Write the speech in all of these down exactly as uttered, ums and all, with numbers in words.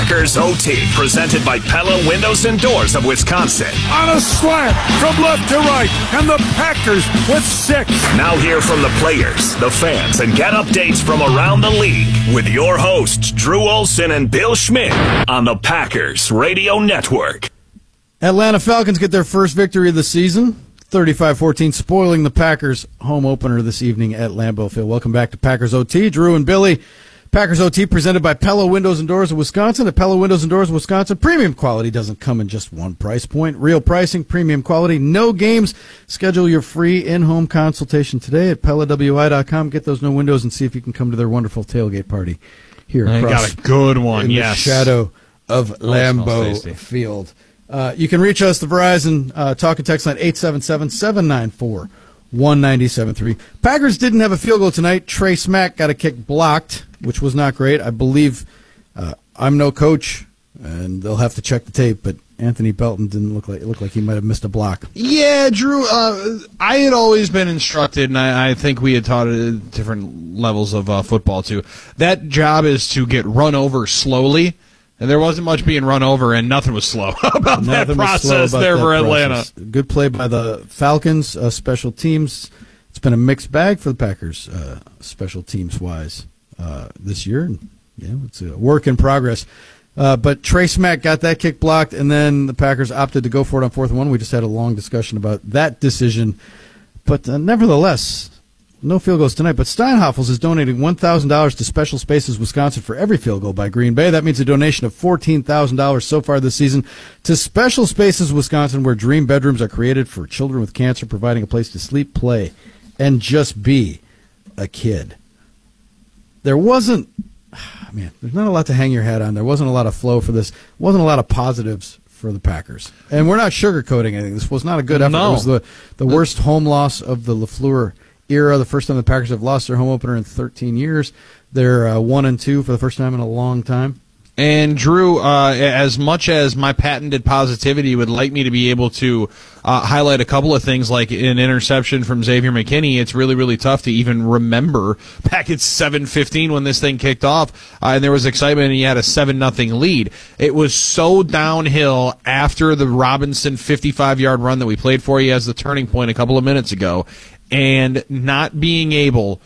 Packers O T, presented by Pella Windows and Doors of Wisconsin. On a slant from left to right, and the Packers with six. Now hear from the players, the fans, and get updates from around the league with your hosts, Drew Olson and Bill Schmidt, on the Packers Radio Network. Atlanta Falcons get their first victory of the season, thirty-five fourteen, spoiling the Packers' home opener this evening at Lambeau Field. Welcome back to Packers O T. Drew and Billy. Packers O T presented by Pella Windows and Doors of Wisconsin. At Pella Windows and Doors of Wisconsin, premium quality doesn't come in just one price point. Real pricing, premium quality, no games. Schedule your free in-home consultation today at Pella W I dot com. Get those no windows and see if you can come to their wonderful tailgate party here I across got a good one, in yes. the shadow of Oh, Lambeau Field. Uh, you can reach us, the Verizon uh, talk and text line, eight seven seven, seven nine four, one nine seven three. Packers didn't have a field goal tonight. Trey Smack got a kick blocked, which was not great. I believe uh, I'm no coach, and they'll have to check the tape, but Anthony Belton didn't look like it looked like he might have missed a block. Yeah, Drew, uh, I had always been instructed, and I, I think we had taught it at different levels of uh, football, too. That job is to get run over slowly. And there wasn't much being run over, and nothing was slow about that process there for Atlanta. Good play by the Falcons, uh, special teams. It's been a mixed bag for the Packers, uh, special teams-wise, uh, this year. Yeah, it's a work in progress. Uh, but Trey Smack got that kick blocked, and then the Packers opted to go for it on fourth and one. We just had a long discussion about that decision. But uh, nevertheless, no field goals tonight, but Steinhoffels is donating one thousand dollars to Special Spaces Wisconsin for every field goal by Green Bay. That means a donation of fourteen thousand dollars so far this season to Special Spaces Wisconsin, where dream bedrooms are created for children with cancer, providing a place to sleep, play, and just be a kid. There wasn't, man, there's not a lot to hang your hat on. There wasn't a lot of flow for this. Wasn't a lot of positives for the Packers. And we're not sugarcoating anything. This was not a good effort. No. It was the, the worst home loss of the LaFleur era, the first time the Packers have lost their home opener in thirteen years. They're uh, one and two for the first time in a long time. And Drew, uh, as much as my patented positivity would like me to be able to uh, highlight a couple of things like an interception from Xavier McKinney, it's really, really tough to even remember back at seven fifteen when this thing kicked off, uh, and there was excitement and he had a seven nothing lead. It was so downhill after the Robinson fifty-five-yard run that we played for you as the turning point a couple of minutes ago, and not being able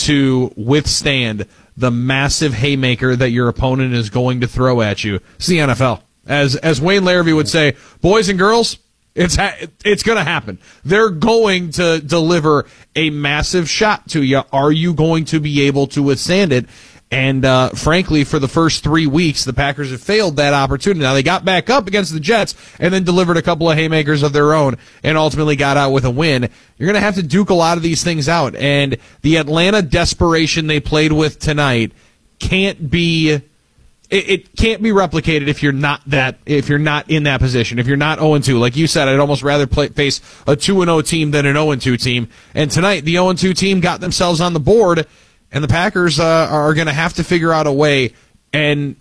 to withstand the massive haymaker that your opponent is going to throw at you. It's the N F L. As as Wayne Larrivee would say, boys and girls, it's ha- it's going to happen. They're going to deliver a massive shot to you. Are you going to be able to withstand it? And uh, frankly, for the first three weeks, the Packers have failed that opportunity. Now, they got back up against the Jets and then delivered a couple of haymakers of their own and ultimately got out with a win. You're going to have to duke a lot of these things out. And the Atlanta desperation they played with tonight can't be it, it can't be replicated if you're not that if you're not in that position. If you're not oh and two. Like you said, I'd almost rather play, face a two and oh team than an oh and two team. And tonight, the oh and two team got themselves on the board. And the Packers uh, are going to have to figure out a way, and